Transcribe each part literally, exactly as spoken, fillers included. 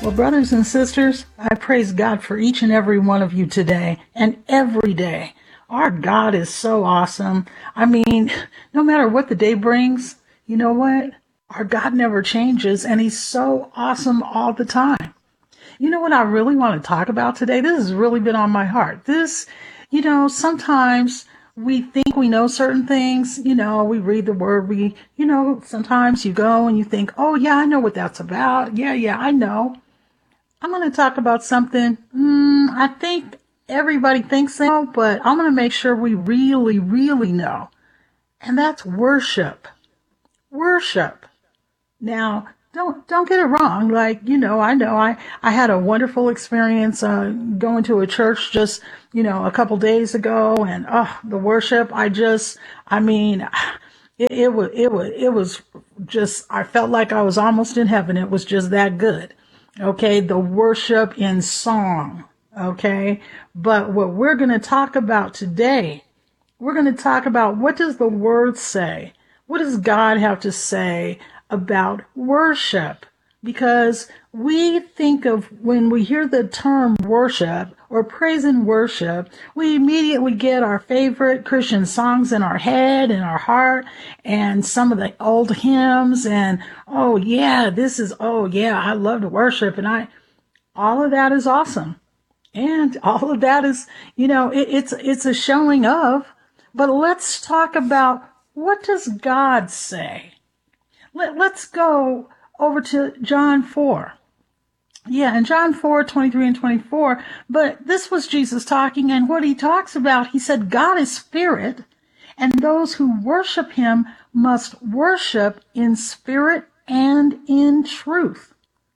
Well, brothers and sisters, I praise God for each and every one of you today and every day. Our God is so awesome. I mean, no matter what the day brings, you know what? Our God never changes, and he's so awesome all the time. You know what I really want to talk about today? This has really been on my heart. This, you know, sometimes we think we know certain things. You know, we read the word. We, you know, sometimes you go and you think, oh, yeah, I know what that's about. Yeah, yeah, I know. I'm going to talk about something mm, I think everybody thinks they know, but I'm going to make sure we really, really know. And that's worship. Worship. Now, don't don't get it wrong. Like, you know, I know I, I had a wonderful experience uh, going to a church just, you know, a couple days ago. And, oh, the worship, I just, I mean, it, it was, it was, it was just, I felt like I was almost in heaven. It was just that good. Okay, the worship in song, okay? But what we're going to talk about today, we're going to talk about what does the word say? What does God have to say about worship? Because we think of, when we hear the term worship or praise and worship, we immediately get our favorite Christian songs in our head and our heart and some of the old hymns and, oh yeah, this is, oh yeah, I love to worship. And I, all of that is awesome. And all of that is, you know, it, it's, it's a showing of, but let's talk about, what does God say? Let, let's go over to John four. Yeah, in John four, twenty-three and twenty-four, but this was Jesus talking, and what he talks about, he said, God is spirit, and those who worship him must worship in spirit and in truth.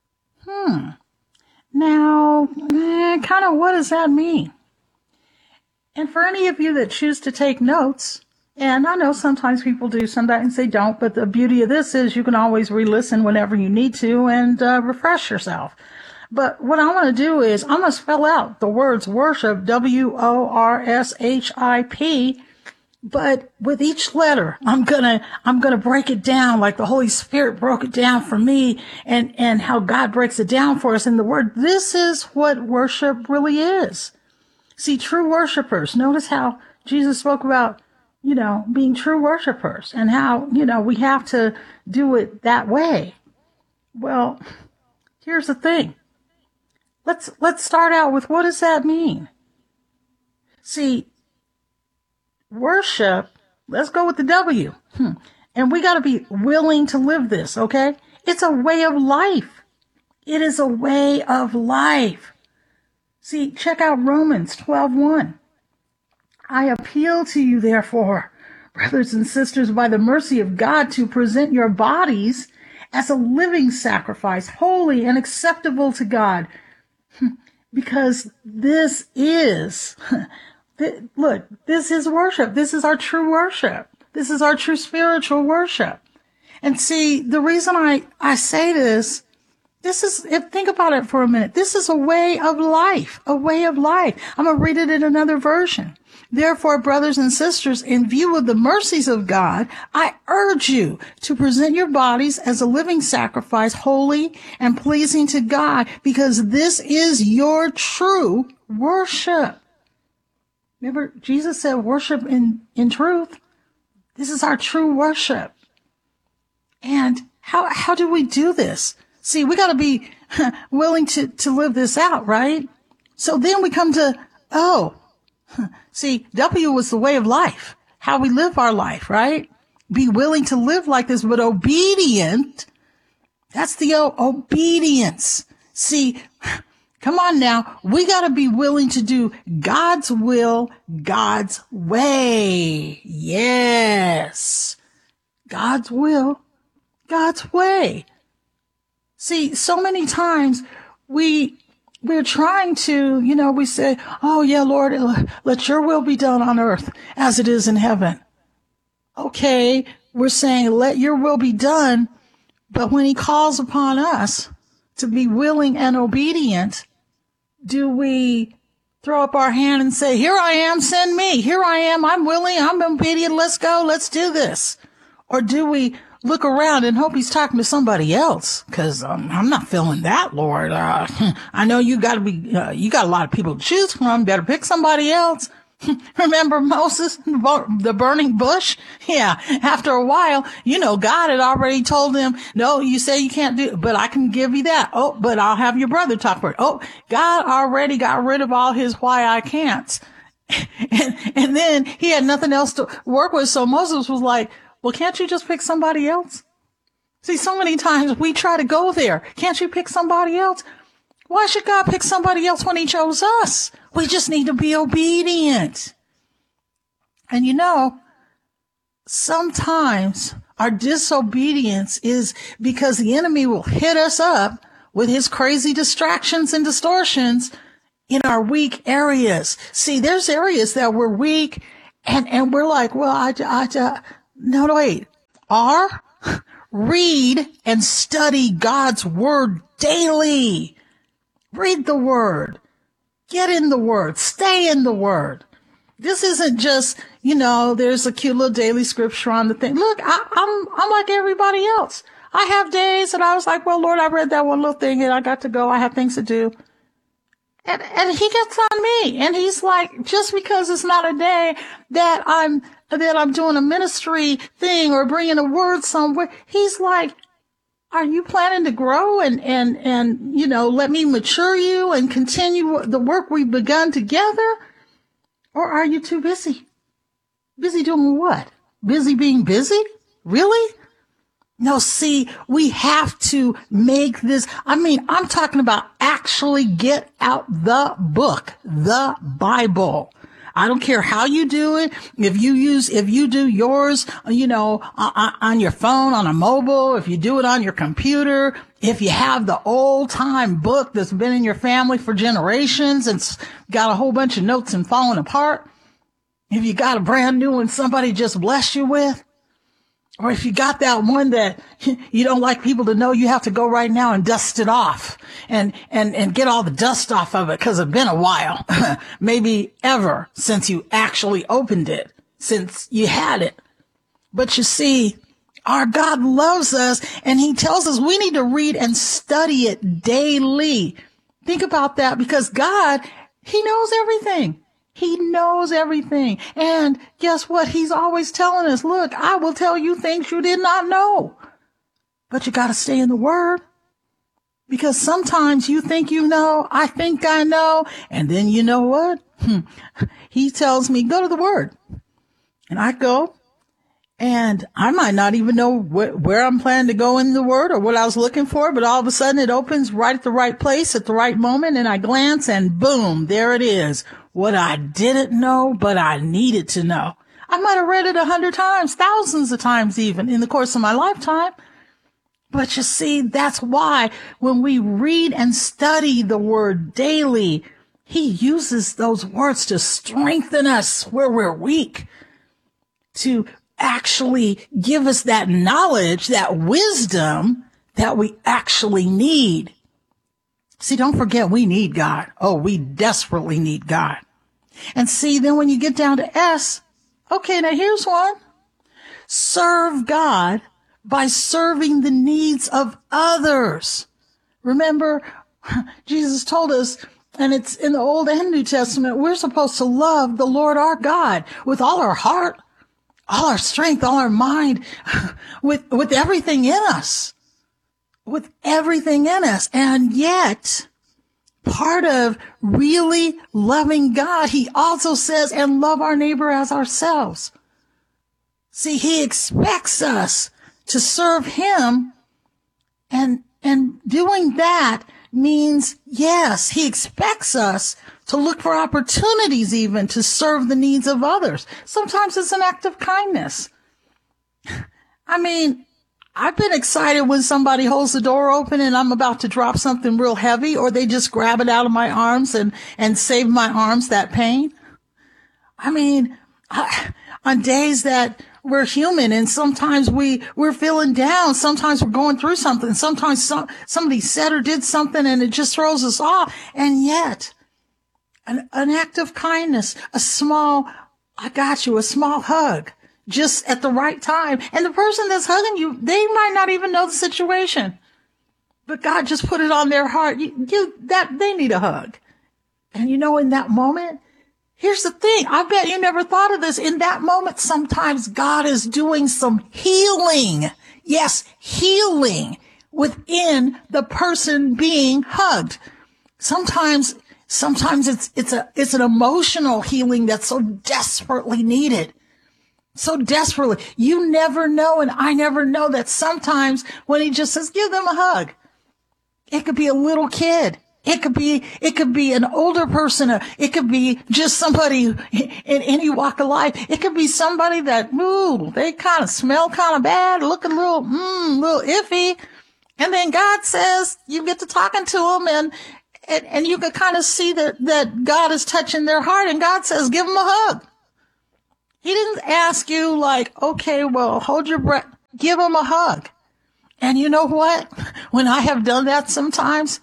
Hmm. Now, eh, kind of what does that mean? And for any of you that choose to take notes, and I know sometimes people do, sometimes they don't, but the beauty of this is you can always re-listen whenever you need to and uh, refresh yourself. But what I want to do is I'm going to spell out the words worship, W O R S H I P, but with each letter, I'm going to, I'm going to break it down like the Holy Spirit broke it down for me and, and how God breaks it down for us in the word. This is what worship really is. See, true worshipers, notice how Jesus spoke about, you know, being true worshipers and how, you know, we have to do it that way. Well, here's the thing. Let's, let's start out with, what does that mean? See, worship, let's go with the W. Hmm. And we got to be willing to live this, okay? It's a way of life. It is a way of life. See, check out Romans twelve one. I appeal to you, therefore, brothers and sisters, by the mercy of God, to present your bodies as a living sacrifice, holy and acceptable to God. Because this is, look, this is worship. This is our true worship. This is our true spiritual worship. And see, the reason I, I say this, this is, if, think about it for a minute. This is a way of life, a way of life. I'm going to read it in another version. Therefore, brothers and sisters, in view of the mercies of God, I urge you to present your bodies as a living sacrifice, holy and pleasing to God, because this is your true worship. Remember, Jesus said worship in, in truth. This is our true worship. And how, how do we do this? See, we got to be willing to, to live this out, right? So then we come to, oh, see, W was the way of life, how we live our life, right? Be willing to live like this, but obedient. That's the o- obedience. See, come on now. We got to be willing to do God's will, God's way. Yes. God's will, God's way. See, so many times we, we're trying to, you know, we say, oh yeah, Lord, let your will be done on earth as it is in heaven. Okay, we're saying let your will be done, but when he calls upon us to be willing and obedient, do we throw up our hand and say, here I am, send me. Here I am, I'm willing, I'm obedient, let's go, let's do this. Or do we look around and hope he's talking to somebody else, because um, I'm not feeling that, Lord. Uh, I know you got to be, uh, you got a lot of people to choose from. Better pick somebody else. Remember Moses, the burning bush? Yeah. After a while, you know, God had already told him, no, you say you can't do it, but I can give you that. Oh, but I'll have your brother talk for it. Oh, God already got rid of all his why I can'ts. And, and then he had nothing else to work with. So Moses was like, well, can't you just pick somebody else? See, so many times we try to go there. Can't you pick somebody else? Why should God pick somebody else when he chose us? We just need to be obedient. And you know, sometimes our disobedience is because the enemy will hit us up with his crazy distractions and distortions in our weak areas. See, there's areas that we're weak and, and we're like, well, I, I, I no, no, wait. R, read and study God's word daily. Read the word. Get in the word. Stay in the word. This isn't just, you know, there's a cute little daily scripture on the thing. Look, I, I'm, I'm like everybody else. I have days that I was like, well, Lord, I read that one little thing and I got to go. I have things to do. And, and he gets on me and he's like, just because it's not a day that I'm, that I'm doing a ministry thing or bringing a word somewhere, he's like, are you planning to grow and, and, and, you know, let me mature you and continue the work we've begun together? Or are you too busy? Busy doing what? Busy being busy? Really? No, see, we have to make this. I mean, I'm talking about actually get out the book, the Bible. I don't care how you do it. If you use, if you do yours, you know, on, on your phone, on a mobile, if you do it on your computer, if you have the old time book that's been in your family for generations and it's got a whole bunch of notes and falling apart, if you got a brand new one somebody just blessed you with, or if you got that one that you don't like people to know, you have to go right now and dust it off and, and, and get all the dust off of it because it's been a while, maybe ever since you actually opened it, since you had it. But you see, our God loves us and he tells us we need to read and study it daily. Think about that because God, he knows everything. He knows everything. And guess what? He's always telling us, look, I will tell you things you did not know. But you got to stay in the word. Because sometimes you think you know, I think I know. And then you know what? He tells me, go to the word. And I go. And I might not even know wh- where I'm planning to go in the word or what I was looking for. But all of a sudden it opens right at the right place at the right moment. And I glance and boom, there it is. What I didn't know, but I needed to know. I might have read it a hundred times, thousands of times even in the course of my lifetime. But you see, that's why when we read and study the word daily, he uses those words to strengthen us where we're weak, to actually give us that knowledge, that wisdom that we actually need. See, don't forget we need God. Oh, we desperately need God. And see, then when you get down to S, okay, now here's one. Serve God by serving the needs of others. Remember, Jesus told us, and it's in the Old and New Testament, we're supposed to love the Lord our God with all our heart, all our strength, all our mind, with, with everything in us. With everything in us. And yet, part of really loving God, he also says, and love our neighbor as ourselves. See, he expects us to serve him. And, and doing that means, yes, he expects us to look for opportunities even to serve the needs of others. Sometimes it's an act of kindness. I mean, I've been excited when somebody holds the door open and I'm about to drop something real heavy, or they just grab it out of my arms and, and save my arms that pain. I mean, I, on days that we're human and sometimes we, we're feeling down. Sometimes we're going through something. Sometimes some, somebody said or did something and it just throws us off. And yet an, an act of kindness, a small, I got you, a small hug, just at the right time. And the person that's hugging you, they might not even know the situation, but God just put it on their heart. You, you that they need a hug. And you know, in that moment, here's the thing. I bet you never thought of this. In that moment, sometimes God is doing some healing. Yes, healing within the person being hugged. Sometimes, sometimes it's, it's a, it's an emotional healing that's so desperately needed. So desperately. You never know, and I never know, that sometimes when he just says, give them a hug, it could be a little kid. It could be, it could be an older person. It could be just somebody in any walk of life. It could be somebody that, ooh, they kind of smell kind of bad, look a little, mm, little iffy. And then God says, you get to talking to them, and, and, and you can kind of see that, that God is touching their heart, and God says, give them a hug. He didn't ask you like, okay, well, hold your breath, give them a hug. And you know what? When I have done that sometimes,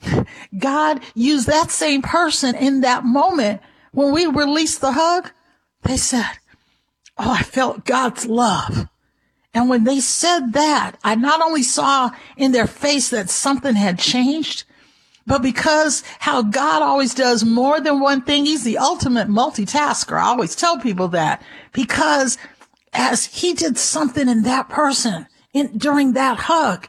God used that same person in that moment. When we released the hug, they said, oh, I felt God's love. And when they said that, I not only saw in their face that something had changed, but because how God always does more than one thing, he's the ultimate multitasker. I always tell people that, because as he did something in that person in, during that hug,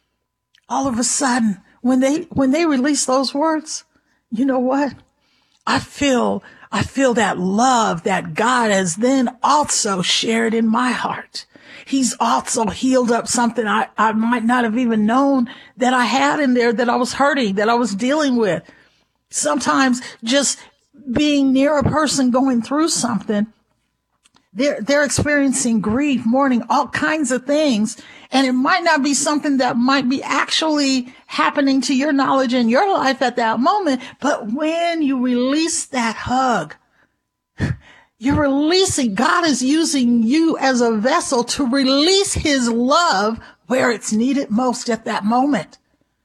all of a sudden, when they, when they release those words, you know what? I feel, I feel that love that God has then also shared in my heart. He's also healed up something I, I might not have even known that I had in there, that I was hurting, that I was dealing with. Sometimes just being near a person going through something, they're, they're experiencing grief, mourning, all kinds of things. And it might not be something that might be actually happening to your knowledge in your life at that moment. But when you release that hug, you're releasing, God is using you as a vessel to release his love where it's needed most at that moment.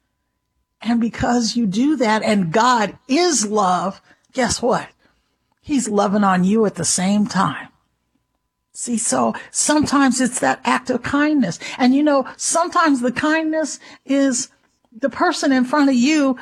And because you do that, and God is love, guess what? He's loving on you at the same time. See, so sometimes it's that act of kindness. And you know, sometimes the kindness is the person in front of you.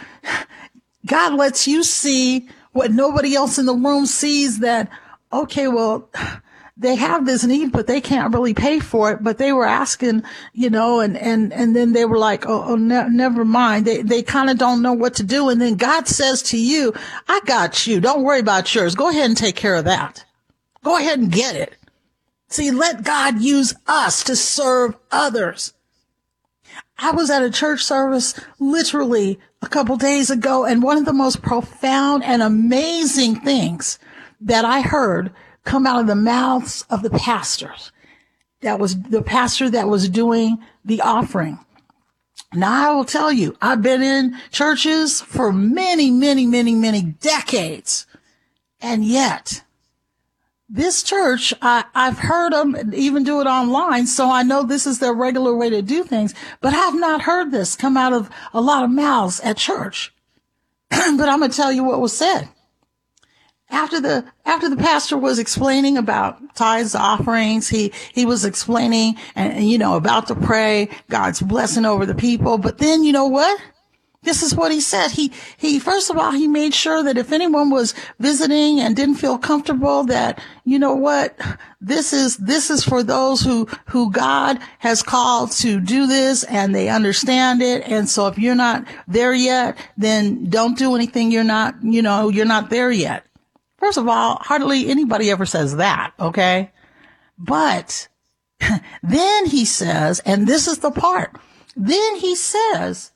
God lets you see what nobody else in the room sees, that, okay, well, they have this need, but they can't really pay for it. But they were asking, you know, and, and, and then they were like, oh, oh ne- never mind. They, they kind of don't know what to do. And then God says to you, I got you. Don't worry about yours. Go ahead and take care of that. Go ahead and get it. See, let God use us to serve others. I was at a church service literally a couple days ago, and one of the most profound and amazing things that I heard come out of the mouths of the pastors, that was the pastor that was doing the offering. Now, I will tell you, I've been in churches for many, many, many, many decades, and yet this church, I, I've heard them even do it online, so I know this is their regular way to do things, but I've not heard this come out of a lot of mouths at church. But I'm going to tell you what was said. After the, after the pastor was explaining about tithes, offerings, he, he was explaining and, and, you know, about to pray God's blessing over the people. But then, you know what? This is what he said. He, he, first of all, he made sure that if anyone was visiting and didn't feel comfortable, that, you know what, this is, this is for those who, who God has called to do this and they understand it. And so if you're not there yet, then don't do anything. You're not, you know, you're not there yet. First of all, hardly anybody ever says that. Okay. But then he says, and this is the part, then he says,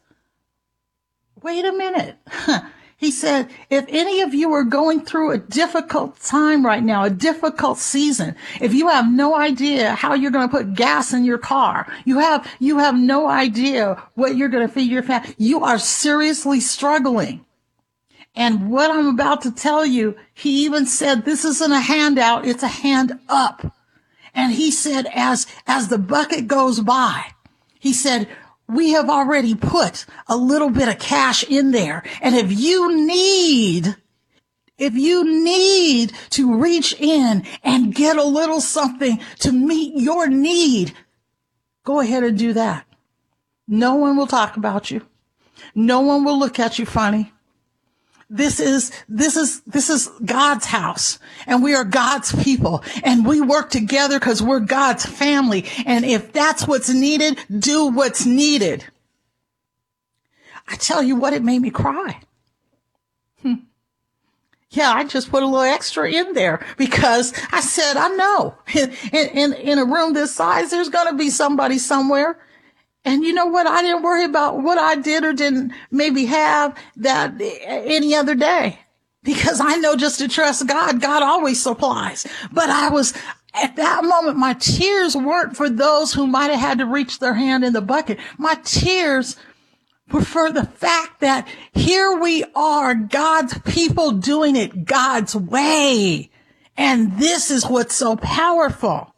wait a minute. He said, if any of you are going through a difficult time right now, a difficult season, if you have no idea how you're going to put gas in your car, you have, you have no idea what you're going to feed your family, you are seriously struggling. And what I'm about to tell you, he even said, this isn't a handout, it's a hand up. And he said, as, as the bucket goes by, he said, we have already put a little bit of cash in there. And if you need, If you need to reach in and get a little something to meet your need, go ahead and do that. No one will talk about you. No one will look at you funny. This is, this is, this is God's house, and we are God's people, and we work together because we're God's family. And if that's what's needed, do what's needed. I tell you what, it made me cry. Hmm. Yeah, I just put a little extra in there because I said, I know in, in, in a room this size, there's going to be somebody somewhere. And you know what? I didn't worry about what I did or didn't maybe have that any other day, because I know just to trust God. God always supplies. But I was at that moment, my tears weren't for those who might have had to reach their hand in the bucket. My tears were for the fact that here we are, God's people doing it God's way. And this is what's so powerful.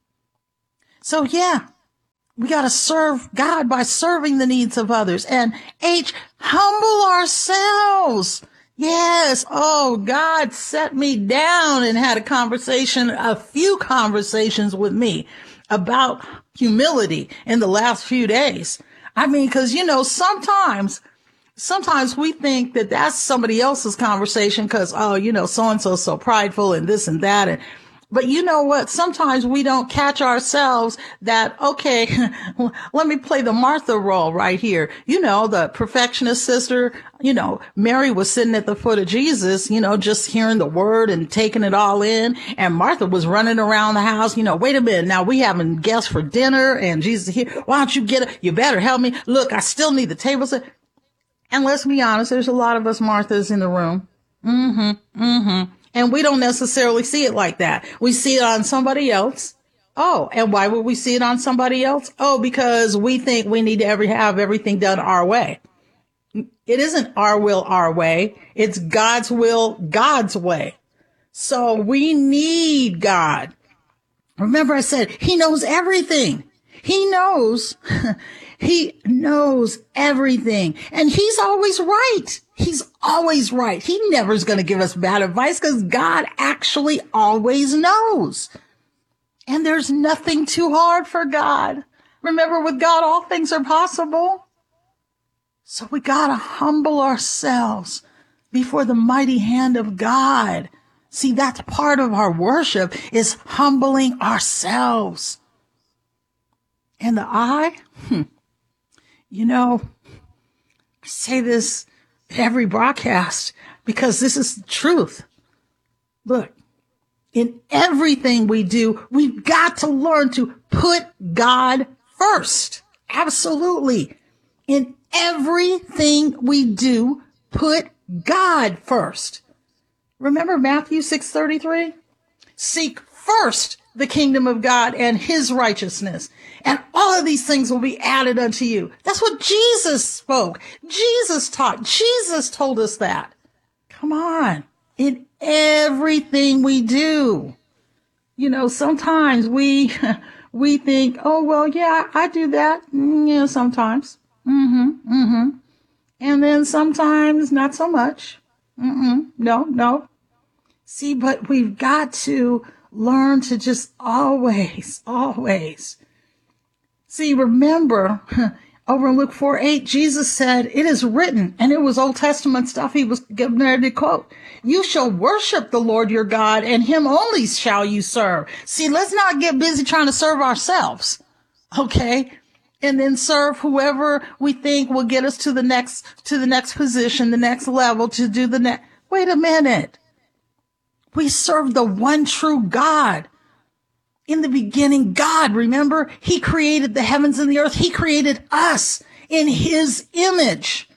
So yeah. We got to serve God by serving the needs of others. And H, humble ourselves. Yes. Oh, God set me down and had a conversation, a few conversations with me about humility in the last few days. I mean, because, you know, sometimes, sometimes we think that that's somebody else's conversation because, oh, you know, so-and-so so prideful and this and that. And But you know what? Sometimes we don't catch ourselves that, okay, let me play the Martha role right here. You know, the perfectionist sister, you know, Mary was sitting at the foot of Jesus, you know, just hearing the word and taking it all in. And Martha was running around the house, you know, wait a minute. Now we having guests for dinner and Jesus is here. Why don't you get it? You better help me. Look, I still need the table set. And let's be honest, there's a lot of us Marthas in the room. Mm-hmm. Mm-hmm. And we don't necessarily see it like that. We see it on somebody else. Oh, and why would we see it on somebody else? Oh, because we think we need to ever have everything done our way. It isn't our will, our way. It's God's will, God's way. So we need God. Remember I said, he knows everything. He knows, he knows everything. And he's always right. He's always right. He never is going to give us bad advice because God actually always knows. And there's nothing too hard for God. Remember, with God, all things are possible. So we got to humble ourselves before the mighty hand of God. See, that's part of our worship, is humbling ourselves. And the I, hmm, you know, I say this every broadcast because this is the truth. Look, in everything we do, we've got to learn to put God first. Absolutely. In everything we do, put God first. Remember Matthew six thirty-three? Seek first the kingdom of God and his righteousness, and all of these things will be added unto you. That's what Jesus spoke. Jesus taught. Jesus told us that. Come on. In everything we do. You know, sometimes we, we think, oh, well, yeah, I do that. Mm, yeah, sometimes. Mm-hmm, mm-hmm. And then sometimes not so much. Mm-mm, no, no. See, but we've got to learn to just always, always. See, remember, over in Luke four eight, Jesus said, it is written, and it was Old Testament stuff he was getting ready to quote. You shall worship the Lord your God, and him only shall you serve. See, let's not get busy trying to serve ourselves, okay? And then serve whoever we think will get us to the next, to the next position, the next level, to do the next. Wait a minute. We serve the one true God. In the beginning, God, remember, he created the heavens and the earth. He created us in his image.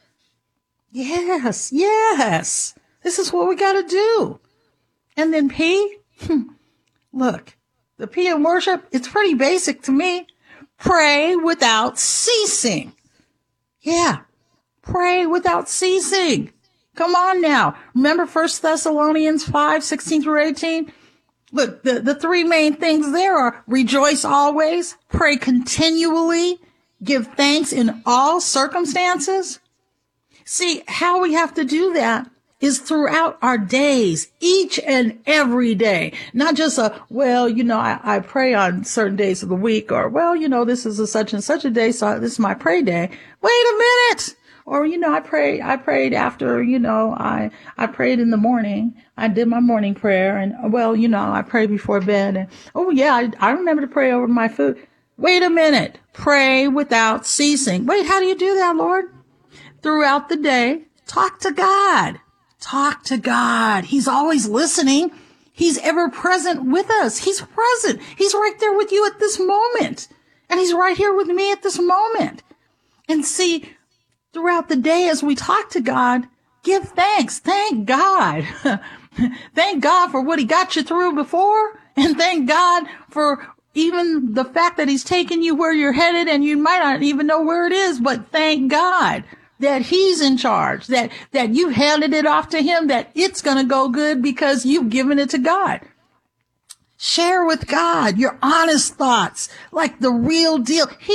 Yes, yes. This is what we got to do. And then P, look, the P in worship, it's pretty basic to me. Pray without ceasing. Yeah, pray without ceasing. Come on now. Remember First Thessalonians five, sixteen through eighteen? Look, the, the three main things there are rejoice always, pray continually, give thanks in all circumstances. See, how we have to do that is throughout our days, each and every day. Not just a, well, you know, I, I pray on certain days of the week, or, well, you know, this is a such and such a day, so this is my pray day. Wait a minute. Or, you know, I pray, I prayed after, you know, I, I prayed in the morning. I did my morning prayer, and, well, you know, I prayed before bed, and, oh yeah, I, I remember to pray over my food. Wait a minute. Pray without ceasing. Wait, how do you do that, Lord? Throughout the day, talk to God. Talk to God. He's always listening. He's ever present with us. He's present. He's right there with you at this moment. And he's right here with me at this moment. And see, throughout the day as we talk to God, give thanks. Thank God. Thank God for what he got you through before. And thank God for even the fact that he's taken you where you're headed, and you might not even know where it is, but thank God that he's in charge, that, that you've handed it off to him, that it's going to go good because you've given it to God. Share with God your honest thoughts, like the real deal. He